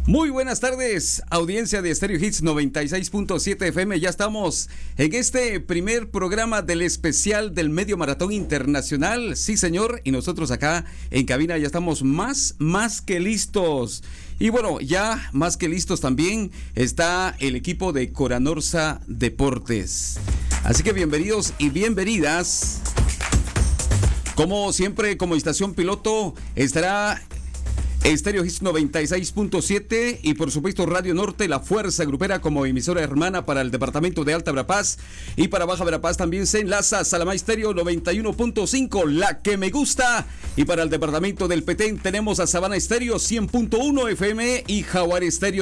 Muy buenas tardes, audiencia de Stereo Hits 96.7 FM. Ya estamos en este primer programa del especial del Medio Maratón Internacional. Sí, señor, y nosotros acá en cabina ya estamos más que listos. Y bueno, ya más que listos también está el equipo de Coranorsa Deportes. Así que bienvenidos y bienvenidas. Como siempre, como estación piloto estará Stereo Hits 96.7 y por supuesto Radio Norte, la fuerza grupera como emisora hermana para el departamento de Alta Verapaz, y para Baja Verapaz también se enlaza Salamá Estéreo 91.5, la que me gusta, y para el departamento del Petén tenemos a Sabana Estéreo 100.1 FM y Jaguar Estéreo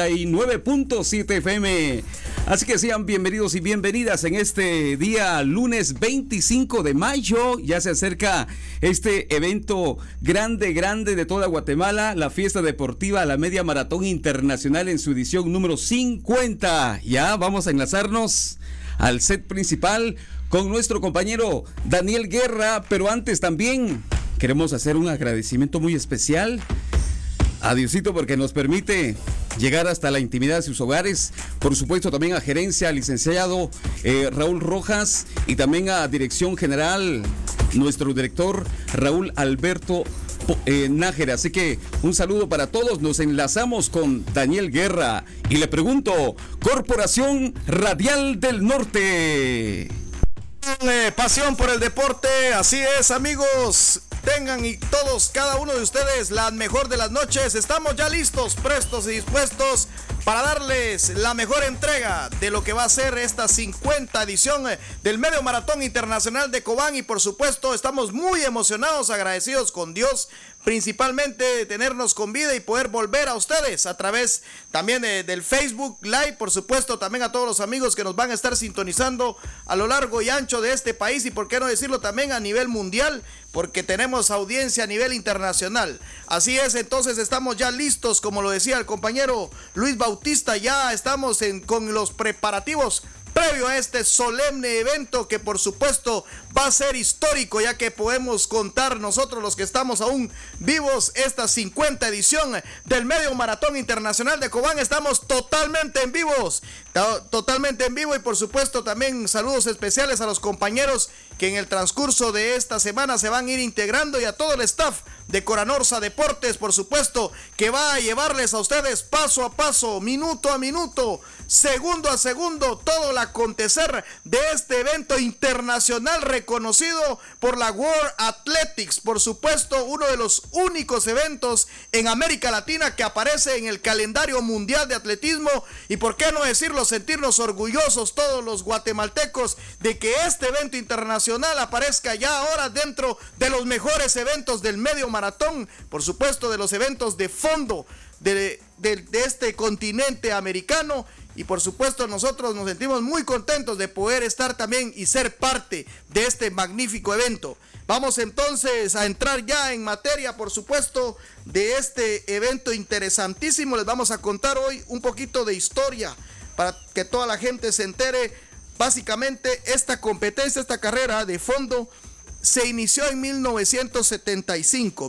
99.7 FM. Así que sean bienvenidos y bienvenidas en este día lunes 25 de mayo. Ya se acerca este evento grande de toda Guatemala, la fiesta deportiva, la Media Maratón Internacional en su edición número 50. Ya vamos a enlazarnos al set principal con nuestro compañero Daniel Guerra, pero antes también queremos hacer un agradecimiento muy especial a Diosito porque nos permite llegar hasta la intimidad de sus hogares. Por supuesto también a gerencia, al licenciado Raúl Rojas, y también a dirección general, nuestro director Raúl Alberto Nájera. Así que un saludo para todos. Nos enlazamos con Daniel Guerra y le pregunto: Corporación Radial del Norte. Pasión por el deporte, así es, amigos. Tengan y todos, cada uno de ustedes, la mejor de las noches. Estamos ya listos, prestos y dispuestos para darles la mejor entrega de lo que va a ser esta 50 edición del Medio Maratón Internacional de Cobán. Y por supuesto estamos muy emocionados, agradecidos con Dios, principalmente de tenernos con vida y poder volver a ustedes a través también del Facebook Live. Por supuesto también a todos los amigos que nos van a estar sintonizando a lo largo y ancho de este país, y por qué no decirlo también a nivel mundial, porque tenemos audiencia a nivel internacional. Así es, entonces estamos ya listos, como lo decía el compañero Luis Bautista, ya estamos con los preparativos previo a este solemne evento que por supuesto va a ser histórico, ya que podemos contar nosotros los que estamos aún vivos esta 50 edición del Medio Maratón Internacional de Cobán. Estamos totalmente en vivo, y por supuesto también saludos especiales a los compañeros que en el transcurso de esta semana se van a ir integrando, y a todo el staff de Coranorsa Deportes, por supuesto, que va a llevarles a ustedes paso a paso, minuto a minuto, segundo a segundo, todo el acontecer de este evento internacional reconocido por la World Athletics. Por supuesto, uno de los únicos eventos en América Latina que aparece en el calendario mundial de atletismo, y por qué no decirlo, sentirnos orgullosos todos los guatemaltecos de que este evento internacional aparezca ya ahora dentro de los mejores eventos del medio maratón, por supuesto de los eventos de fondo de este continente americano. Y por supuesto nosotros nos sentimos muy contentos de poder estar también y ser parte de este magnífico evento. Vamos entonces a entrar ya en materia, por supuesto, de este evento interesantísimo. Les vamos a contar hoy un poquito de historia para que toda la gente se entere. Básicamente esta competencia, esta carrera de fondo se inició en 1975.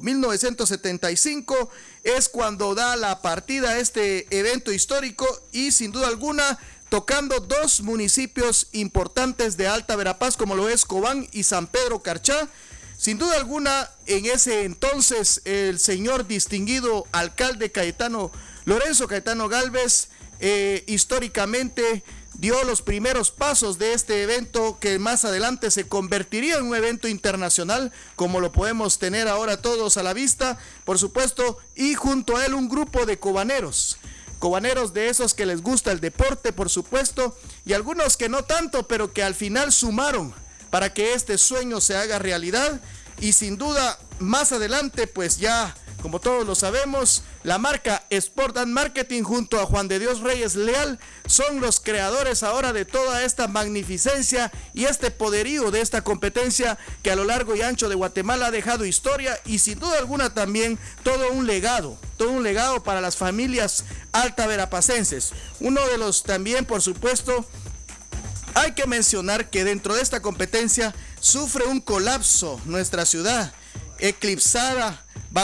1975 es cuando da la partida a este evento histórico, y sin duda alguna tocando dos municipios importantes de Alta Verapaz, como lo es Cobán y San Pedro Carchá. Sin duda alguna, en ese entonces el señor distinguido alcalde Lorenzo Cayetano Gálvez históricamente dio los primeros pasos de este evento, que más adelante se convertiría en un evento internacional, como lo podemos tener ahora todos a la vista, por supuesto, y junto a él un grupo de cobaneros de esos que les gusta el deporte, por supuesto, y algunos que no tanto, pero que al final sumaron para que este sueño se haga realidad. Y sin duda, más adelante, pues ya, como todos lo sabemos, la marca Sport and Marketing junto a Juan de Dios Reyes Leal son los creadores ahora de toda esta magnificencia y este poderío de esta competencia que a lo largo y ancho de Guatemala ha dejado historia, y sin duda alguna también todo un legado para las familias altaverapacenses. Uno de los también, por supuesto, hay que mencionar que dentro de esta competencia sufre un colapso nuestra ciudad, eclipsada